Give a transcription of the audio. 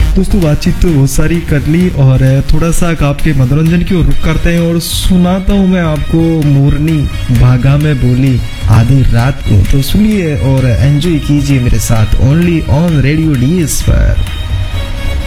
दोस्तों बातचीत तो बहुत सारी कर ली और थोड़ा सा आपके मनोरंजन की ओर रुख करते हैं और सुनाता हूँ मैं आपको मोरनी भागा में बोली आधी रात को। तो सुनिए और एंजॉय कीजिए मेरे साथ ओनली ऑन रेडियो डीएस पर।